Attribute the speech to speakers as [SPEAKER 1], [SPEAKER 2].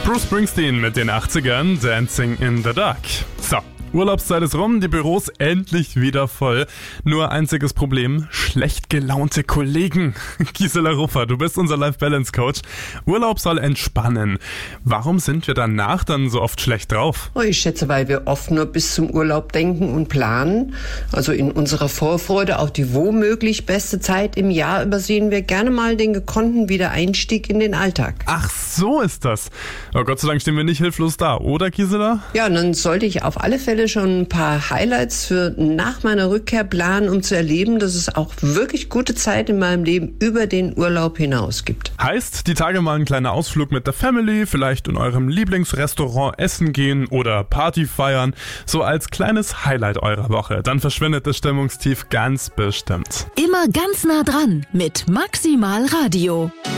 [SPEAKER 1] Bruce Springsteen mit den 80ern, Dancing in the Dark. So, Urlaubszeit ist rum, die Büros endlich wieder voll. Nur einziges Problem, schlecht gelaunte Kollegen. Gisela Ruffer, du bist unser Life-Balance-Coach. Urlaub soll entspannen. Warum sind wir danach dann so oft schlecht drauf?
[SPEAKER 2] Ich schätze, weil wir oft nur bis zum Urlaub denken und planen. Also in unserer Vorfreude auf die womöglich beste Zeit im Jahr übersehen wir gerne mal den gekonnten Wiedereinstieg in den Alltag.
[SPEAKER 1] Ach, so ist das. Oh, Gott sei Dank stehen wir nicht hilflos da, oder Gisela?
[SPEAKER 2] Ja, und dann sollte ich auf alle Fälle schon ein paar Highlights für nach meiner Rückkehr planen, um zu erleben, dass es auch wirklich gute Zeit in meinem Leben über den Urlaub hinaus gibt.
[SPEAKER 1] Heißt, die Tage mal ein kleiner Ausflug mit der Family, vielleicht in eurem Lieblingsrestaurant essen gehen oder Party feiern, so als kleines Highlight eurer Woche. Dann verschwindet das Stimmungstief ganz bestimmt.
[SPEAKER 3] Immer ganz nah dran mit Maximal Radio.